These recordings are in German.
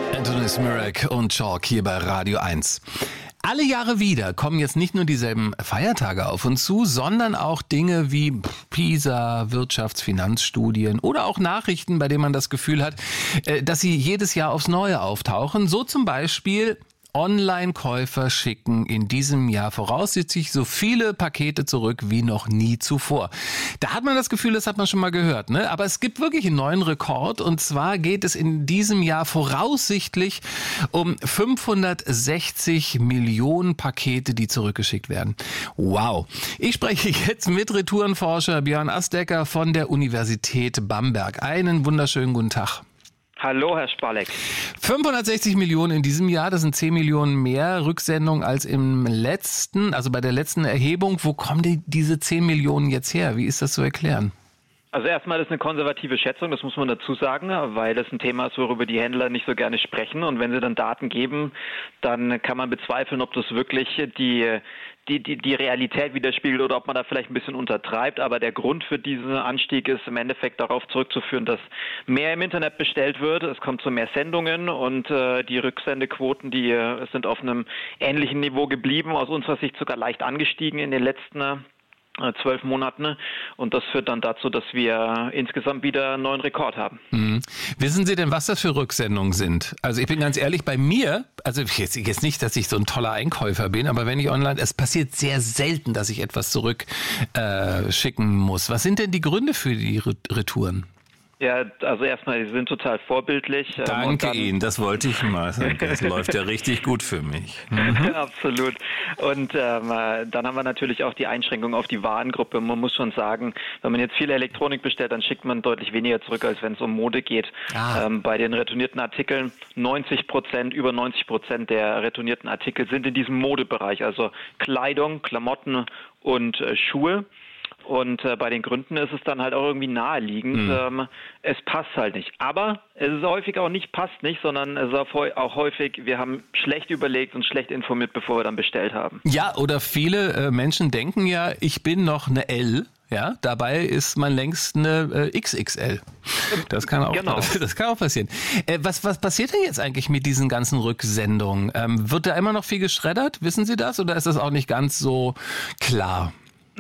Anthony Smirek und Chalk hier bei Radio 1. Alle Jahre wieder kommen jetzt nicht nur dieselben Feiertage auf uns zu, sondern auch Dinge wie PISA, Wirtschafts-Finanzstudien oder auch Nachrichten, bei denen man das Gefühl hat, dass sie jedes Jahr aufs Neue auftauchen. So zum Beispiel: Online-Käufer schicken in diesem Jahr voraussichtlich so viele Pakete zurück wie noch nie zuvor. Da hat man das Gefühl, das hat man schon mal gehört, ne? Aber es gibt wirklich einen neuen Rekord, und zwar geht es in diesem Jahr voraussichtlich um 560 Millionen Pakete, die zurückgeschickt werden. Wow. Ich spreche jetzt mit Retourenforscher Björn Astecker von der Universität Bamberg. Einen wunderschönen guten Tag. Hallo, Herr Spalek. 560 Millionen in diesem Jahr, das sind 10 Millionen mehr Rücksendungen als im letzten, also bei der letzten Erhebung. Wo kommen diese 10 Millionen jetzt her? Wie ist das zu erklären? Also erstmal, das ist eine konservative Schätzung, das muss man dazu sagen, weil das ein Thema ist, worüber die Händler nicht so gerne sprechen. Und wenn sie dann Daten geben, dann kann man bezweifeln, ob das wirklich die Realität widerspiegelt oder ob man da vielleicht ein bisschen untertreibt. Aber der Grund für diesen Anstieg ist im Endeffekt darauf zurückzuführen, dass mehr im Internet bestellt wird. Es kommt zu mehr Sendungen und die Rücksendequoten, die sind auf einem ähnlichen Niveau geblieben, aus unserer Sicht sogar leicht angestiegen in den letzten 12 Monaten, und das führt dann dazu, dass wir insgesamt wieder einen neuen Rekord haben. Mhm. Wissen Sie denn, was das für Rücksendungen sind? Also ich bin ganz ehrlich, bei mir, also jetzt nicht, dass ich so ein toller Einkäufer bin, aber wenn ich online, es passiert sehr selten, dass ich etwas zurückschicken muss. Was sind denn die Gründe für die Retouren? Ja, also erstmal, Sie sind total vorbildlich. Danke Ihnen, das wollte ich mal sagen. Das läuft ja richtig gut für mich. Mhm. Absolut. Und dann haben wir natürlich auch die Einschränkung auf die Warengruppe. Man muss schon sagen, wenn man jetzt viel Elektronik bestellt, dann schickt man deutlich weniger zurück, als wenn es um Mode geht. Bei den retournierten Artikeln, über 90% der retournierten Artikel sind in diesem Modebereich, also Kleidung, Klamotten und Schuhe. Und bei den Gründen ist es dann halt auch irgendwie naheliegend. Es passt halt nicht. Aber es ist häufig auch nicht, passt nicht, sondern es ist auch häufig, wir haben schlecht überlegt und schlecht informiert, bevor wir dann bestellt haben. Ja, oder viele Menschen denken ja, ich bin noch eine L. Ja, dabei ist man längst eine XXL. Das kann auch, das kann auch passieren. Was passiert denn jetzt eigentlich mit diesen ganzen Rücksendungen? Wird da immer noch viel geschreddert? Wissen Sie das? Oder ist das auch nicht ganz so klar?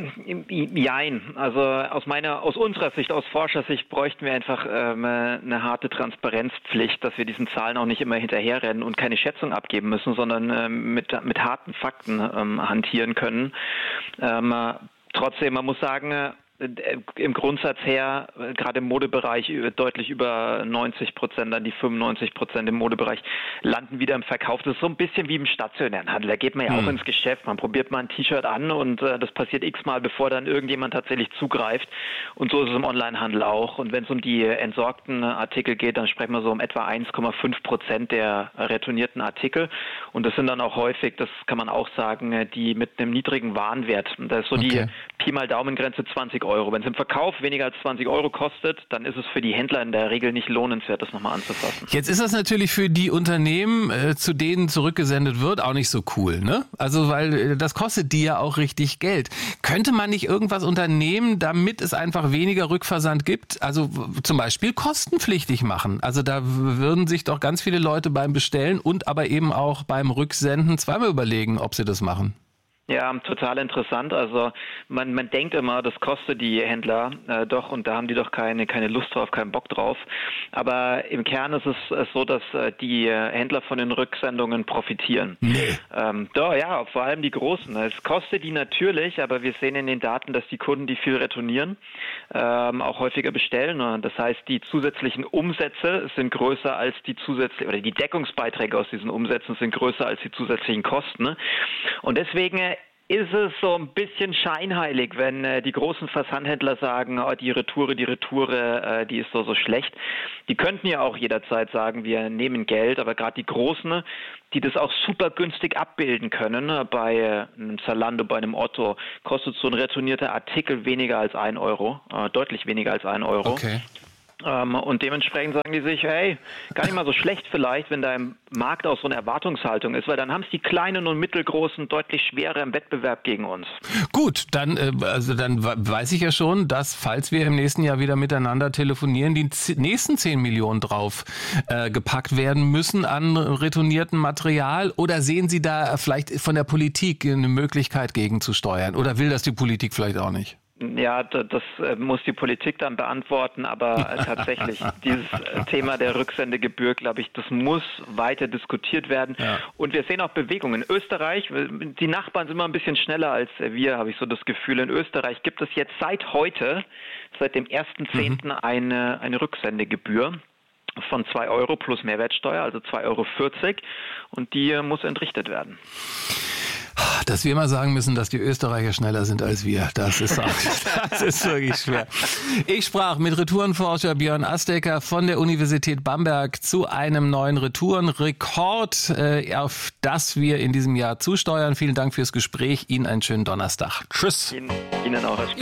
Jein. Also aus unserer Sicht, aus Forschersicht bräuchten wir einfach eine harte Transparenzpflicht, dass wir diesen Zahlen auch nicht immer hinterherrennen und keine Schätzung abgeben müssen, sondern mit harten Fakten hantieren können. Trotzdem, man muss sagen, im Grundsatz her, gerade im Modebereich, deutlich über 90%, dann die 95% im Modebereich landen wieder im Verkauf. Das ist so ein bisschen wie im stationären Handel. Da geht man ja auch ins Geschäft, man probiert mal ein T-Shirt an und das passiert x-mal, bevor dann irgendjemand tatsächlich zugreift. Und so ist es im Onlinehandel auch. Und wenn es um die entsorgten Artikel geht, dann sprechen wir so um etwa 1,5% der retournierten Artikel. Und das sind dann auch häufig, das kann man auch sagen, die mit einem niedrigen Warenwert. Da ist so die Pi mal Daumengrenze 20 Euro. Wenn es im Verkauf weniger als 20 Euro kostet, dann ist es für die Händler in der Regel nicht lohnenswert, das nochmal anzufassen. Jetzt ist das natürlich für die Unternehmen, zu denen zurückgesendet wird, auch nicht so cool, ne? Also, weil das kostet die ja auch richtig Geld. Könnte man nicht irgendwas unternehmen, damit es einfach weniger Rückversand gibt? Also zum Beispiel kostenpflichtig machen. Also da würden sich doch ganz viele Leute beim Bestellen und aber eben auch beim Rücksenden zweimal überlegen, ob sie das machen. Ja, total interessant. Also man denkt immer, das kostet die Händler doch, und da haben die doch keine Lust drauf, keinen Bock drauf. Aber im Kern ist es so, dass die Händler von den Rücksendungen profitieren. Nee. Doch, ja, vor allem die Großen. Es kostet die natürlich, aber wir sehen in den Daten, dass die Kunden, die viel retournieren, auch häufiger bestellen. Das heißt, die zusätzlichen Umsätze sind größer als die Deckungsbeiträge aus diesen Umsätzen sind größer als die zusätzlichen Kosten. Und deswegen ist es so ein bisschen scheinheilig, wenn die großen Versandhändler sagen, die Retoure, die ist so schlecht. Die könnten ja auch jederzeit sagen, wir nehmen Geld, aber gerade die Großen, die das auch super günstig abbilden können, bei einem Zalando, bei einem Otto, kostet so ein retournierter Artikel weniger als 1 Euro, deutlich weniger als 1 Euro. Okay. Und dementsprechend sagen die sich, hey, gar nicht mal so schlecht vielleicht, wenn da im Markt auch so eine Erwartungshaltung ist, weil dann haben es die Kleinen und Mittelgroßen deutlich schwerer im Wettbewerb gegen uns. Gut, dann weiß ich ja schon, dass, falls wir im nächsten Jahr wieder miteinander telefonieren, die nächsten 10 Millionen drauf gepackt werden müssen an retourniertem Material. Oder sehen Sie da vielleicht von der Politik eine Möglichkeit gegenzusteuern? Oder will das die Politik vielleicht auch nicht? Ja, das muss die Politik dann beantworten, aber tatsächlich dieses Thema der Rücksendegebühr, glaube ich, das muss weiter diskutiert werden. Ja. Und wir sehen auch Bewegungen. In Österreich, die Nachbarn sind immer ein bisschen schneller als wir, habe ich so das Gefühl. In Österreich gibt es jetzt seit heute, seit dem 1.10. eine Rücksendegebühr von 2 Euro plus Mehrwertsteuer, also 2,40 Euro. Und die muss entrichtet werden. Dass wir mal sagen müssen, dass die Österreicher schneller sind als wir, das ist wirklich schwer. Ich sprach mit Retourenforscher Björn Astecker von der Universität Bamberg zu einem neuen Retourenrekord, auf das wir in diesem Jahr zusteuern. Vielen Dank fürs Gespräch. Ihnen einen schönen Donnerstag. Tschüss. Ihnen auch.